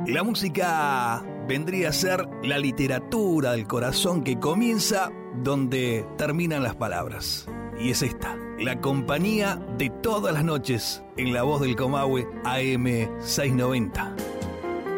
La música vendría a ser la literatura del corazón que comienza donde terminan las palabras. Y es esta, la compañía de todas las noches en La Voz del Comahue AM 690.